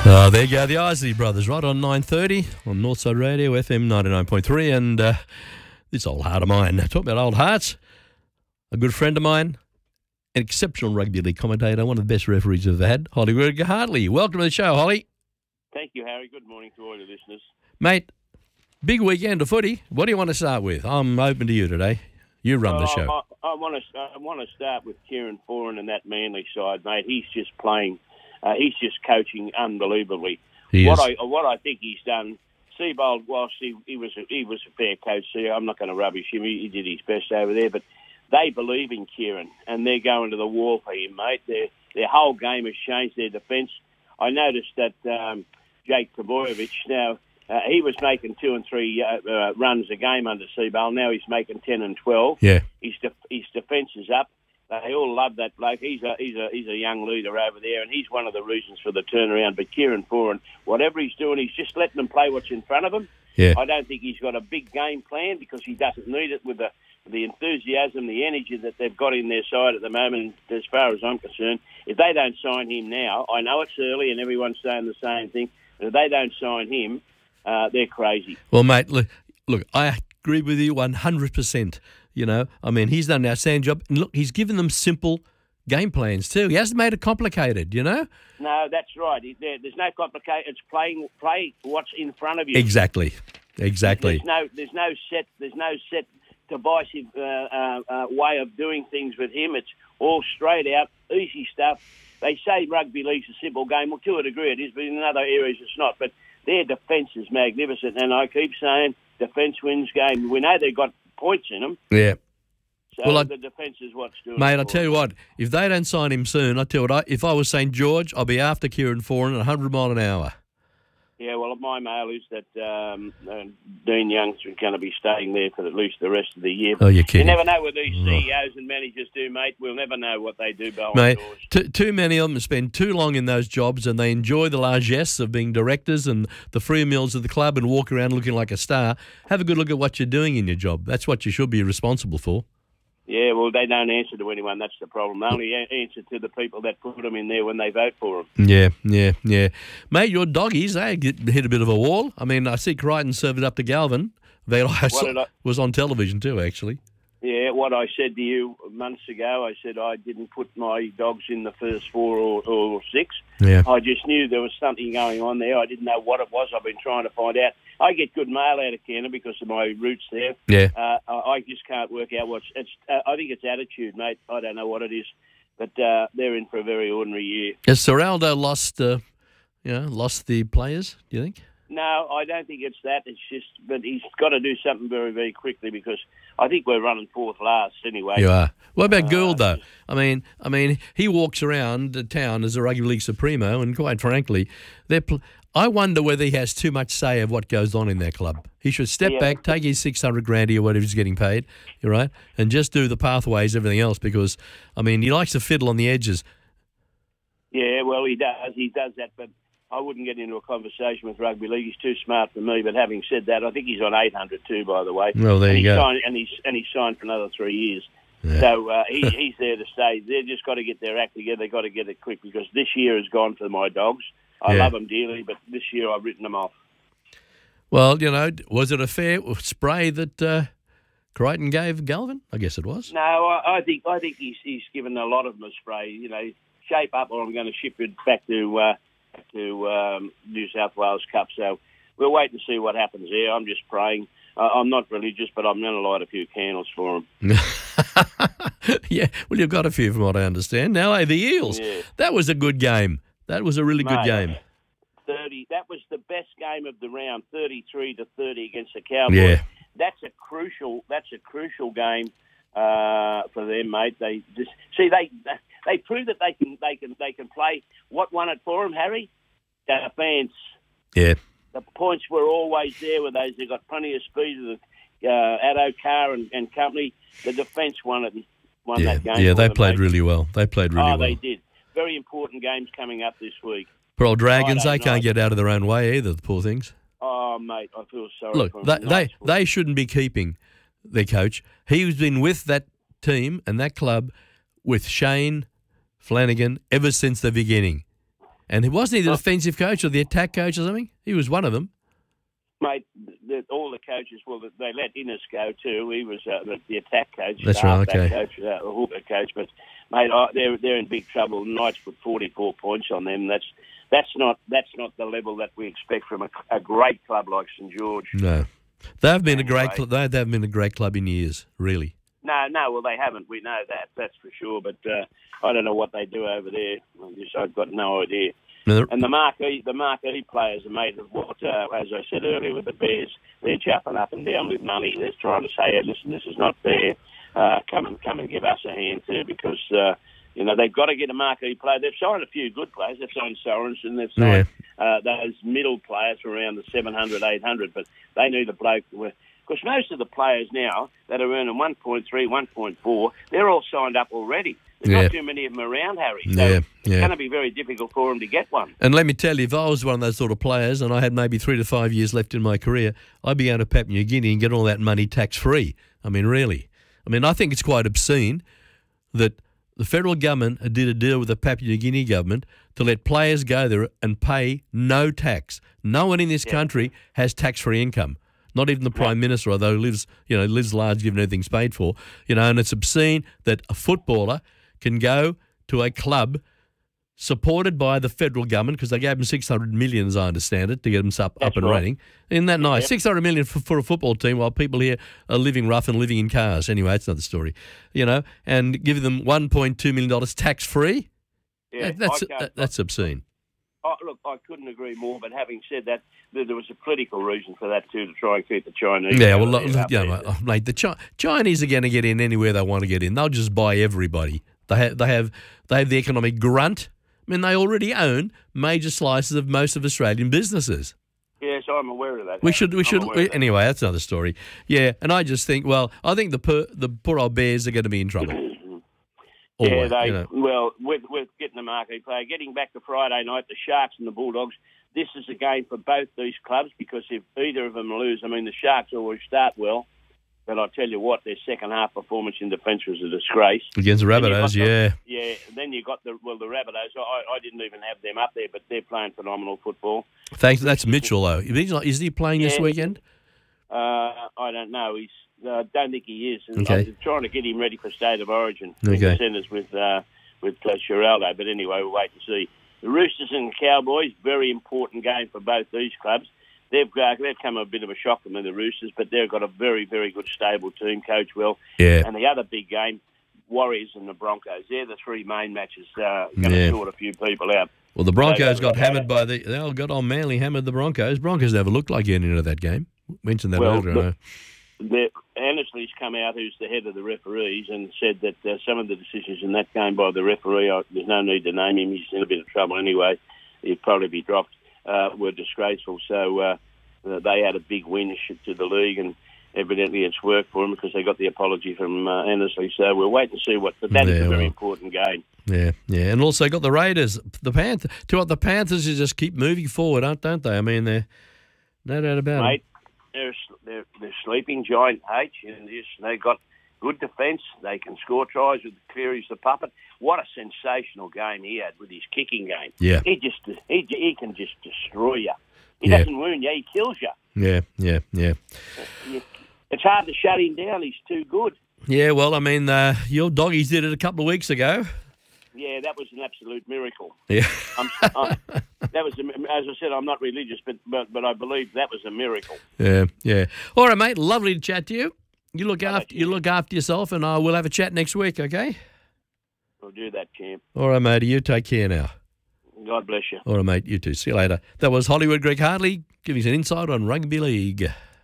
There you go, the Isley Brothers, right on 9:30 on Northside Radio, FM 99.3, and this old heart of mine. Talking about old hearts, a good friend of mine, an exceptional rugby league commentator, one of the best referees I've ever had, Holly Hartley. Welcome to the show, Holly. Thank you, Harry. Good morning to all your listeners. Mate, big weekend of footy. What do you want to start with? I'm open to you today. You run the show. I want to start with Kieran Foran and that Manly side, mate. He's just playing. He's just coaching unbelievably. What I think he's done, Seabold, whilst he was a fair coach, so I'm not going to rubbish him. He did his best over there, but they believe in Kieran and they're going to the wall for him, mate. Their whole game has changed. Their defence. I noticed that Jake Trbojevic now. He was making 2 and 3 runs a game under Seabold. Now he's making 10 and 12. Yeah, his defence is up. They all love that bloke. He's a young leader over there, and he's one of the reasons for the turnaround. But Kieran Foran, whatever he's doing, he's just letting them play what's in front of him. Yeah. I don't think he's got a big game plan because he doesn't need it with the enthusiasm, the energy that they've got in their side at the moment. As far as I'm concerned, if they don't sign him now, I know it's early and everyone's saying the same thing, but if they don't sign him, they're crazy. Well, mate, look, I agree with you 100%. You know, I mean, he's done an outstanding job. And look, he's given them simple game plans too. He hasn't made it complicated, you know? No, that's right. There's no complicated. It's play what's in front of you. Exactly. There's no set divisive way of doing things with him. It's all straight out, easy stuff. They say rugby league's a simple game. Well, to a degree it is, but in other areas it's not. But their defence is magnificent, and I keep saying defence wins game. We know they've got points in them. Yeah. So the defence is what's doing it. Mate, I tell you what, if they don't sign him soon, if I was St. George, I'll be after Kieran Foran at 100 mile an hour. Yeah, well, my mail is that Dean Young's going to be staying there for at least the rest of the year. Oh, you're kidding. You never know what these CEOs and managers do, mate. We'll never know what they do behind mate, doors. Too many of them spend too long in those jobs and they enjoy the largesse of being directors and the free meals of the club and walk around looking like a star. Have a good look at what you're doing in your job. That's what you should be responsible for. Yeah, well, they don't answer to anyone. That's the problem. They only answer to the people that put them in there when they vote for them. Yeah. Mate, your doggies, they hit a bit of a wall. I mean, I see Crichton served it up to Galvin. Was on television too, actually. Yeah, what I said to you months ago, I said I didn't put my dogs in the first 4 or 6. Yeah. I just knew there was something going on there. I didn't know what it was. I've been trying to find out. I get good mail out of Canada because of my roots there. Yeah. I just can't work out what's. I think it's attitude, mate. I don't know what it is, but they're in for a very ordinary year. Has Serraldo lost the players? Do you think? No, I don't think it's that. It's just, but he's got to do something very, very quickly because I think we're running 4th last anyway. You are. What about Gould, though? I mean, he walks around the town as a rugby league supremo, and quite frankly, I wonder whether he has too much say of what goes on in their club. He should step back, take his $600,000 or whatever he's getting paid, you're right, and just do the pathways, everything else, because, I mean, he likes to fiddle on the edges. Yeah, well, he does. He does that, but I wouldn't get into a conversation with rugby league. He's too smart for me. But having said that, I think he's on 800 too, by the way. Well, there you go. He's signed for another 3 years. Yeah. So he's there to stay. They've just got to get their act together. They've got to get it quick because this year has gone for my dogs. I love them dearly, but this year I've written them off. Well, you know, was it a fair spray that Crichton gave Galvin? I guess it was. No, I think he's given a lot of them a spray. You know, shape up, or I'm going to ship it back to New South Wales Cup. So we'll wait and see what happens there. I'm just praying. I'm not religious, but I'm going to light a few candles for him. Yeah, well, you've got a few from what I understand. Now, the Eels, that was a good game. That was a really good game. 30. That was the best game of the round, 33-30 against the Cowboys. Yeah. That's a crucial game for them, mate. They prove that they can play. What won it for them, Harry? Defence. Yeah. The points were always there with those. They got plenty of speed with Addo Carr and company. The defence won that game. Yeah, they played really well. They did. Very important games coming up this week. Poor old Dragons, they can't get out of their own way either, the poor things. Oh, mate, I feel sorry for them. Look, they shouldn't be keeping their coach. He's been with that team and that club with Shane Flanagan ever since the beginning. And wasn't he the defensive coach or the attack coach or something? He was one of them. Mate, all the coaches, well, they let Innes go too. He was the attack coach. That's right, okay. Coach, the hooker coach. But, mate, they're in big trouble. Knights put 44 points on them. That's not the level that we expect from a great club like St George. No. They've been a great club. They haven't been a great club in years, really. No, well, they haven't. We know that. That's for sure. But I don't know what they do over there. I've got no idea. And the marquee players are made of what, as I said earlier with the Bears, they're jumping up and down with money. They're trying to say, hey, listen, this is not fair. Come and give us a hand too, because they've got to get a marquee player. They've signed a few good players. They've signed Sorensen. They've signed those middle players for around the 700, 800, but they need a bloke. Because most of the players now that are earning 1.3, 1.4, they're all signed up already. There's not too many of them around, Harry. So it's going to be very difficult for them to get one. And let me tell you, if I was one of those sort of players and I had maybe 3 to 5 years left in my career, I'd be going to Papua New Guinea and get all that money tax-free. I mean, really. I mean, I think it's quite obscene that the federal government did a deal with the Papua New Guinea government to let players go there and pay no tax. No one in this country has tax-free income. Not even the Prime Minister, although lives large, given everything's paid for. And it's obscene that a footballer can go to a club supported by the federal government, because they gave them 600 million, as I understand it, to get them up and running. Isn't that nice? 600 million for a football team, while people here are living rough and living in cars. Anyway, that's another story. And give them $1.2 million tax-free? Yeah, that's obscene. Look, I couldn't agree more, but having said that, there was a political reason for that too, to try and keep the Chinese. Yeah, well, mate, the Chinese are going to get in anywhere they want to get in. They'll just buy everybody. They have the economic grunt. I mean, they already own major slices of most of Australian businesses. Yes, I'm aware of that. We should. Anyway, that's another story. Yeah, and I just think, I think the poor old Bears are going to be in trouble. Always, well, with getting the marquee player, getting back to Friday night, the Sharks and the Bulldogs, this is a game for both these clubs, because if either of them lose, I mean, the Sharks always start well, but I tell you what, their second half performance in defence was a disgrace. Against the Rabbitohs, then you got the Rabbitohs. I didn't even have them up there, but they're playing phenomenal football. Thanks. That's Mitchell, though. Is he playing this weekend? I don't know. I don't think he is. Okay. I'm trying to get him ready for State of Origin. In the centres with Geraldo. But anyway, we'll wait to see. The Roosters and the Cowboys, very important game for both these clubs. They've come a bit of a shock to me, the Roosters, but they've got a very, very good stable team, coached well. Yeah. And the other big game, Warriors and the Broncos. They're the three main matches going to sort a few people out. Well, the Broncos got hammered by they all got on Manly, hammered the Broncos. Broncos never looked like getting into that game. Mentioned that earlier. Annesley's come out, who's the head of the referees, and said that some of the decisions in that game by the referee, there's no need to name him, he's in a bit of trouble anyway, he'd probably be dropped, were disgraceful. So they had a big win to the league, and evidently it's worked for them because they got the apology from Annesley. So we'll wait and see but that is a very important game. Yeah, and also got the Raiders, the Panthers. The Panthers just keep moving forward, don't they? I mean, they're no doubt about it. They're sleeping giant H, and they got good defence. They can score tries with Cleary's the puppet. What a sensational game he had with his kicking game. Yeah, he can just destroy you. He doesn't wound you; he kills you. Yeah. It's hard to shut him down. He's too good. Yeah, well, I mean, your doggies did it a couple of weeks ago. Yeah, that was an absolute miracle. Yeah. That was, as I said, I'm not religious, but I believe that was a miracle. Yeah. All right, mate. Lovely to chat to you. You look after yourself, and we'll have a chat next week. Okay. We'll do that, champ. All right, mate. You take care now. God bless you. All right, mate. You too. See you later. That was Hollywood Greg Hartley giving us an insight on rugby league.